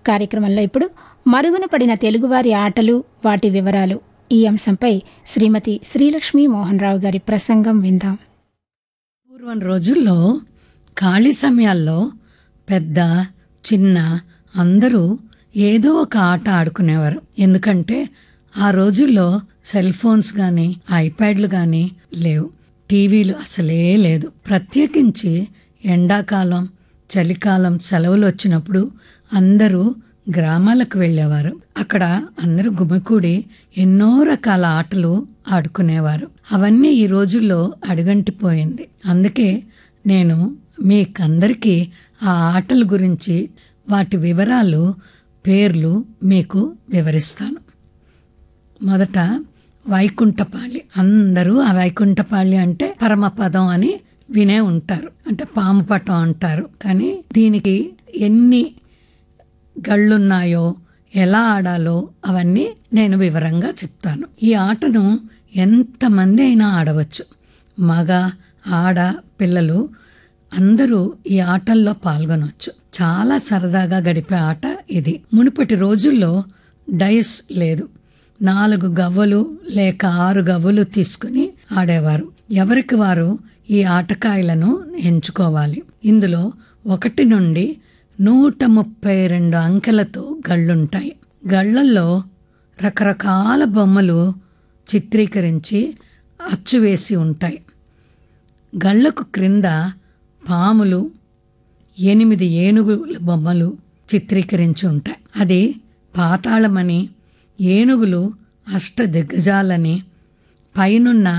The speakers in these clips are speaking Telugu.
కార్యక్రమంలో ఇప్పుడు మరుగున పడిన తెలుగువారి ఆటలు వాటి వివరాలు ఈ అంశంపై శ్రీమతి శ్రీలక్ష్మీ మోహన్ రావు గారి ప్రసంగం విందాం. పూర్వం రోజుల్లో ఖాళీ సమయాల్లో పెద్ద చిన్న అందరూ ఏదో ఒక ఆట ఆడుకునేవారు. ఎందుకంటే ఆ రోజుల్లో సెల్ ఫోన్స్ కానీ ఐప్యాడ్లు కానీ లేవు, టీవీలు అసలే లేదు. ప్రత్యేకించి ఎండాకాలం చలికాలం సెలవులు వచ్చినప్పుడు అందరూ గ్రామాలకు వెళ్ళేవారు. అక్కడ అందరూ గుమికూడి ఎన్నో రకాల ఆటలు ఆడుకునేవారు. అవన్నీ ఈ రోజుల్లో అడుగంటిపోయింది. అందుకే నేను మీకందరికీ ఆ ఆటల గురించి వాటి వివరాలు పేర్లు మీకు వివరిస్తాను. మొదట వైకుంఠపాళి. అందరూ ఆ వైకుంఠపాళి అంటే పరమపదం అని వినే ఉంటారు, అంటే పాము పటం అంటారు. కానీ దీనికి ఎన్ని గళ్ళున్నాయో ఎలా ఆడాలో అవన్నీ నేను వివరంగా చెప్తాను. ఈ ఆటను ఎంతమంది అయినా ఆడవచ్చు. మగ ఆడ పిల్లలు అందరూ ఈ ఆటల్లో పాల్గొనవచ్చు. చాలా సరదాగా గడిపే ఆట ఇది. మునుపటి రోజుల్లో డైస్ లేదు. 4 గవ్వలు లేక 6 గవ్వలు తీసుకుని ఆడేవారు. ఎవరికి వారు ఈ ఆటకాయలను ఎంచుకోవాలి. ఇందులో 1 నుండి 132 అంకెలతో గళ్ళుంటాయి. గళ్ళల్లో రకరకాల బొమ్మలు చిత్రీకరించి అచ్చువేసి ఉంటాయి. గళ్లకు క్రింద పాములు, 8 ఏనుగుల బొమ్మలు చిత్రీకరించి ఉంటాయి. అది పాతాళమని, ఏనుగులు అష్టదిగ్గజాలని, పైనున్న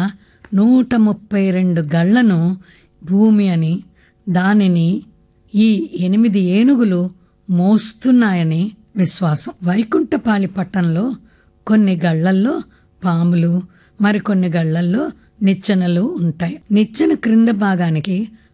132 గళ్లను భూమి అని, దానిని ఈ 8 ఏనుగులు మోస్తున్నాయని విశ్వాసం. వైకుంఠపాళి పట్టణంలో కొన్ని గళ్లల్లో పాములు, మరికొన్ని గళ్లల్లో నిచ్చెనలు ఉంటాయి. నిచ్చెన క్రింద భాగానికి